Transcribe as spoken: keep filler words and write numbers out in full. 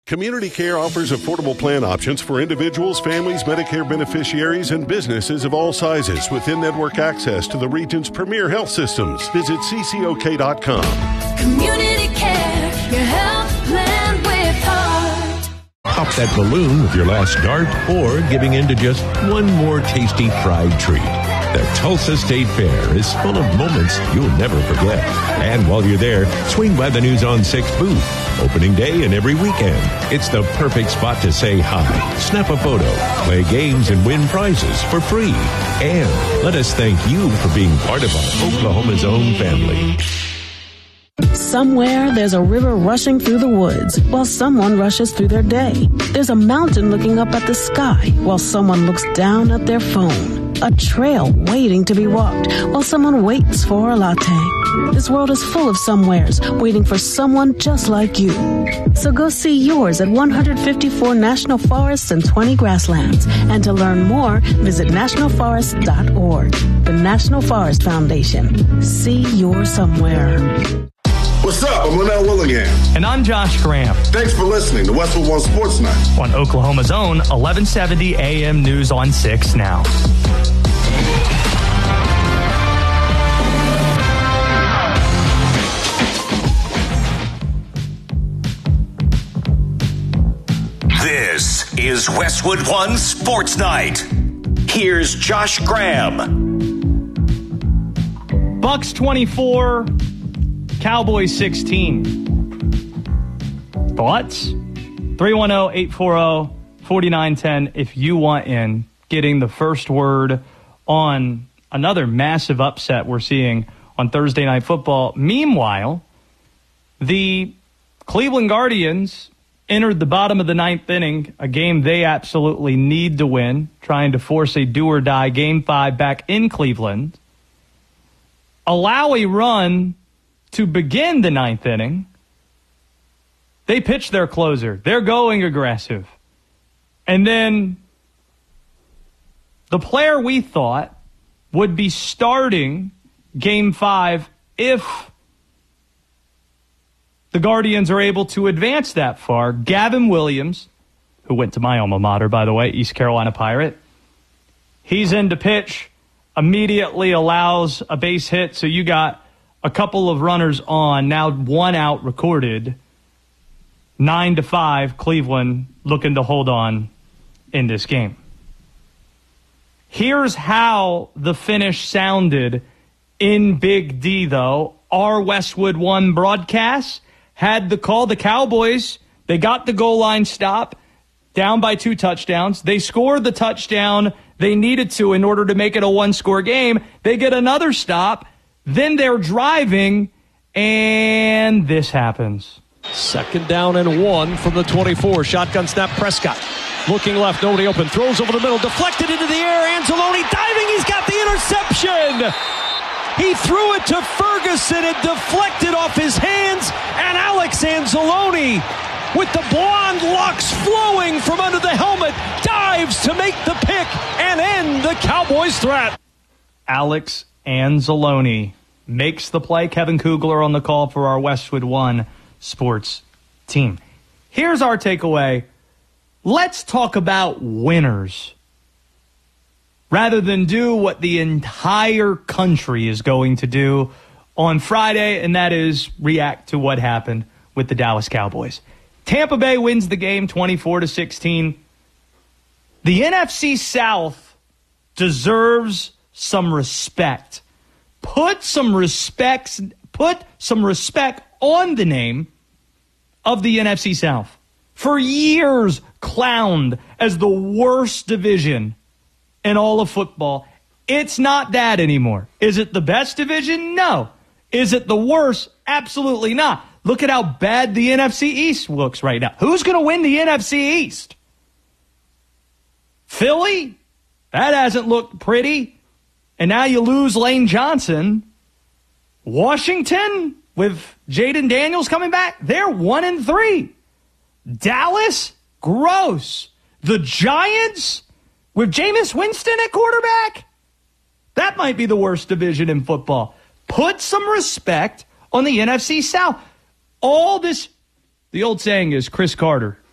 Community Care offers affordable plan options for individuals, families, Medicare beneficiaries, and businesses of all sizes with in-network access to the region's premier health systems. Visit C C O K dot com. Community Care, your health plan with heart. Pop that balloon with your last dart or giving in to just one more tasty fried treat. The Tulsa State Fair is full of moments you'll never forget. And while you're there, swing by the News on six booth. Opening day and every weekend. It's the perfect spot to say hi, snap a photo, play games, and win prizes for free. And let us thank you for being part of our Oklahoma's own family. Somewhere there's a river rushing through the woods while someone rushes through their day. There's a mountain looking up at the sky while someone looks down at their phone. A trail waiting to be walked while someone waits for a latte. This world is full of somewheres waiting for someone just like you. So go see yours at one hundred fifty-four National Forests and twenty Grasslands. And to learn more, visit national forest dot org. The National Forest Foundation. See your somewhere. What's up? I'm Linnell Willingham. And I'm Josh Graham. Thanks for listening to Westwood One Sports Night. On Oklahoma's own eleven seventy A M News on six now. This is Westwood One Sports Night. Here's Josh Graham. Bucks twenty-four, Cowboys sixteen. Thoughts? three one zero, eight four zero, four nine one zero if you want in. Getting the first word on another massive upset we're seeing on Thursday Night Football. Meanwhile, the Cleveland Guardians entered the bottom of the ninth inning, a game they absolutely need to win, trying to force a do-or-die Game five back in Cleveland. Allow a run to begin the ninth inning. They pitch their closer. They're going aggressive. And then the player we thought would be starting Game five if the Guardians are able to advance that far, Gavin Williams, who went to my alma mater, by the way, East Carolina Pirate, he's in to pitch, immediately allows a base hit, so you got a couple of runners on, now one out recorded, nine to five, Cleveland looking to hold on in this game. Here's how the finish sounded in Big D, though. Our Westwood One broadcast had the call. The Cowboys, they got the goal line stop, down by two touchdowns. They scored the touchdown they needed to in order to make it a one-score game. They get another stop. Then they're driving, and this happens. Second down and one from the twenty-four. Shotgun snap, Prescott. Looking left, nobody open. Throws over the middle, deflected into the air. Anzalone diving, he's got the interception. He threw it to Ferguson. It deflected off his hands. And Alex Anzalone, with the blonde locks flowing from under the helmet, dives to make the pick and end the Cowboys' threat. Alex Anzalone makes the play. Kevin Kugler on the call for our Westwood One sports team. Here's our takeaway. Let's talk about winners rather than do what the entire country is going to do on Friday, and that is react to what happened with the Dallas Cowboys. Tampa Bay wins the game twenty-four to sixteen. The N F C South deserves some respect. Put some respect, put some respect on the name of the N F C South. For years clowned as the worst division in all of football. It's not that anymore. Is it the best division? No. Is it the worst? Absolutely not. Look at how bad the N F C East looks right now. Who's going to win the N F C East? Philly? That hasn't looked pretty. And now you lose Lane Johnson. Washington, with Jaden Daniels coming back, they're one and three. Dallas? Gross. The Giants? With Jameis Winston at quarterback? That might be the worst division in football. Put some respect on the N F C South. All this, the old saying is Chris Carter,